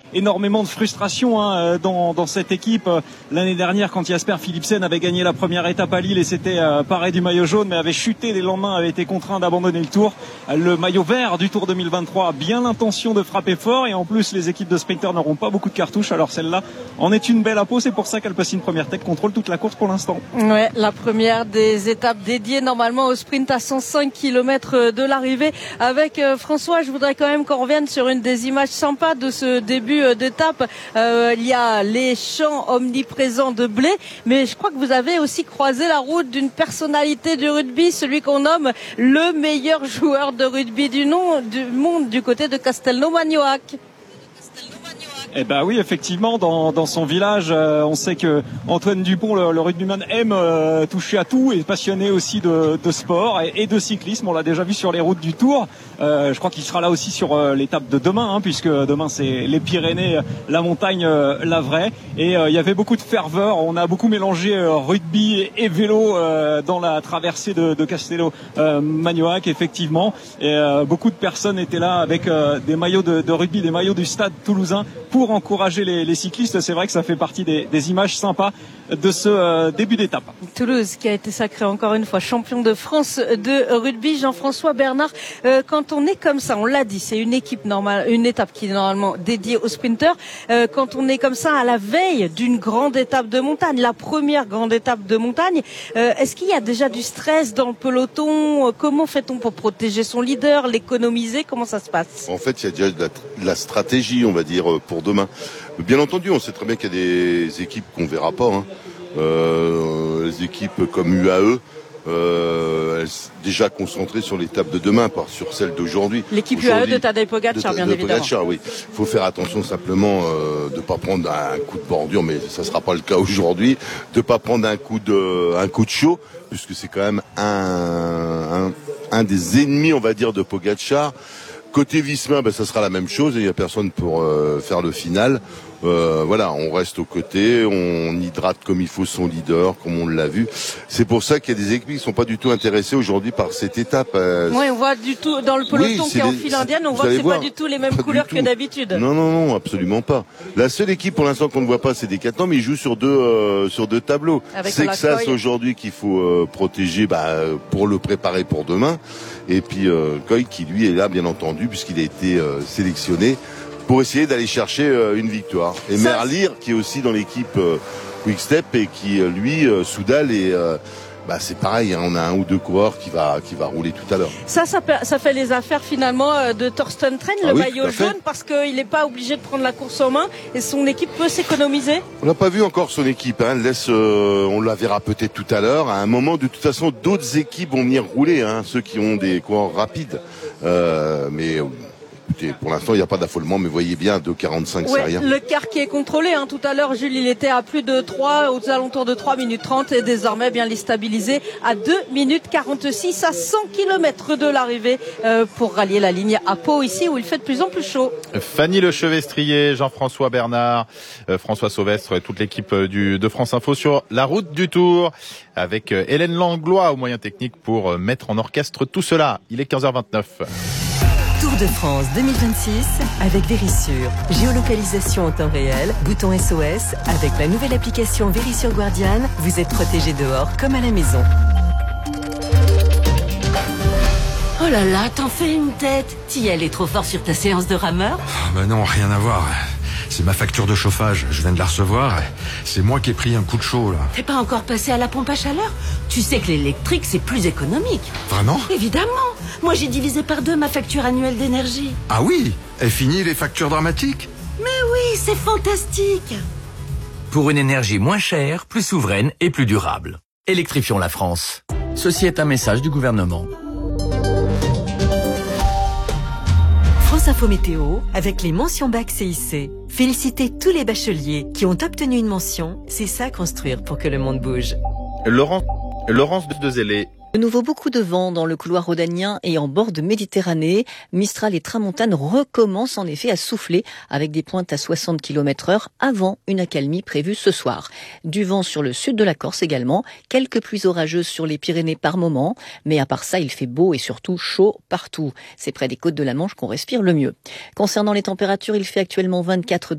énormément de frustration dans cette équipe. L'année dernière, quand Jasper Philipsen avait gagné la première étape à Lille et s'était paré du maillot jaune, mais avait chuté dès le lendemain, avait été contraint d'abandonner le Tour. Le maillot vert du Tour 2023 a bien l'intention de frapper fort, et en plus les équipes de sprinters n'auront pas beaucoup de cartouches, alors celle-là en est une belle à peau. C'est pour ça qu'Alpecin Première Tech contrôle toute la course pour l'instant. Ouais, la première des étapes dédiées normalement au sprint à 105 km de l'arrivée. Avec François, je voudrais quand même qu'on revienne sur une des images sympas de ce début d'étape. Il y a les champs omniprésents de blé, mais je crois que vous avez aussi croisé la route d'une personnalité du rugby, celui qu'on nomme le meilleur joueur de rugby du monde du côté de Castelnau-Magnoac. Eh ben oui, effectivement, dans son village, on sait que Antoine Dupont, le rugbyman, aime toucher à tout, et est passionné aussi de sport et de cyclisme. On l'a déjà vu sur les routes du Tour. Je crois qu'il sera là aussi sur l'étape de demain, puisque demain c'est les Pyrénées, la montagne, la vraie. Et il y avait beaucoup de ferveur. On a beaucoup mélangé rugby et vélo dans la traversée de Castelnau-Magnoac, effectivement. Et beaucoup de personnes étaient là avec des maillots de rugby, des maillots du Stade Toulousain, pour encourager les cyclistes. C'est vrai que ça fait partie des images sympas de ce début d'étape. Toulouse qui a été sacré encore une fois champion de France de rugby. Jean-François Bernard, quand on est comme ça, on l'a dit, c'est une étape qui est normalement dédiée aux sprinters. Quand on est comme ça à la veille d'une grande étape de montagne, la première grande étape de montagne, est-ce qu'il y a déjà du stress dans le peloton? Comment fait-on pour protéger son leader, l'économiser? Comment ça se passe? En fait, il y a déjà de la stratégie, on va dire, pour demain. Bien entendu, on sait très bien qu'il y a des équipes qu'on verra pas. Les équipes comme UAE, déjà concentrées sur l'étape de demain, pas sur celle d'aujourd'hui. L'équipe UAE de Tadej Pogacar, bien évidemment. Pogacar, oui. Il faut faire attention simplement de pas prendre un coup de bordure, mais ça sera pas le cas aujourd'hui. De pas prendre un coup de chaud, puisque c'est quand même un des ennemis, on va dire, de Pogacar. Côté Visma, ça sera la même chose, et il n'y a personne pour faire le final. Voilà, on reste aux côtés, on hydrate comme il faut son leader, comme on l'a vu. C'est pour ça qu'il y a des équipes qui sont pas du tout intéressées aujourd'hui par cette étape. Oui, on voit du tout dans le peloton qui est en file indienne, on voit que c'est pas du tout les mêmes couleurs que d'habitude. Non, absolument pas. La seule équipe pour l'instant qu'on ne voit pas, c'est Decathlon, mais ils jouent sur deux tableaux. C'est que ça, c'est aujourd'hui qu'il faut protéger, pour le préparer pour demain. Et puis Koy qui lui est là, bien entendu, puisqu'il a été sélectionné pour essayer d'aller chercher une victoire. Et Merlier qui est aussi dans l'équipe Quick Step, et qui lui, Soudal, et c'est pareil, on a un ou deux coureurs qui va rouler tout à l'heure. Ça fait les affaires finalement de Thorsten Tren, le maillot jaune, parce qu'il n'est pas obligé de prendre la course en main et son équipe peut s'économiser. On n'a pas vu encore son équipe, on la verra peut-être tout à l'heure. À un moment, de toute façon, d'autres équipes vont venir rouler, ceux qui ont des coureurs rapides. Mais écoutez, pour l'instant, il n'y a pas d'affolement, mais voyez bien, 2,45, c'est rien. Le quart qui est contrôlé, tout à l'heure, Jules, il était à plus de 3, aux alentours de 3 minutes 30, et désormais, bien, il est stabilisé à 2 minutes 46, à 100 km de l'arrivée, pour rallier la ligne à Pau, ici, où il fait de plus en plus chaud. Fanny Lechevestrier, Jean-François Bernard, François Sauvestre et toute l'équipe de France Info sur la route du Tour, avec Hélène Langlois au moyen technique pour mettre en orchestre tout cela. Il est 15h29. Tour de France 2026 avec Verisure. Géolocalisation en temps réel, bouton SOS. Avec la nouvelle application Verisure Guardian, vous êtes protégé dehors comme à la maison. Oh là là, t'en fais une tête. T'y allais trop fort sur ta séance de rameur? Non, rien à voir. C'est ma facture de chauffage, je viens de la recevoir. C'est moi qui ai pris un coup de chaud, là. T'es pas encore passé à la pompe à chaleur? Tu sais que l'électrique, c'est plus économique. Vraiment? Évidemment. Moi, j'ai divisé par 2 ma facture annuelle d'énergie. Ah oui? Et fini les factures dramatiques? Mais oui, c'est fantastique. Pour une énergie moins chère, plus souveraine et plus durable. Électrifions la France. Ceci est un message du gouvernement. France Info Météo, avec les mentions bac CIC. Félicitez tous les bacheliers qui ont obtenu une mention. C'est ça construire pour que le monde bouge. Laurence de Zélé. De nouveau, beaucoup de vent dans le couloir rhodanien et en bord de Méditerranée. Mistral et tramontane recommencent en effet à souffler avec des pointes à 60 km/h avant une accalmie prévue ce soir. Du vent sur le sud de la Corse également, quelques pluies orageuses sur les Pyrénées par moment, mais à part ça, il fait beau et surtout chaud partout. C'est près des côtes de la Manche qu'on respire le mieux. Concernant les températures, il fait actuellement 24 degrés.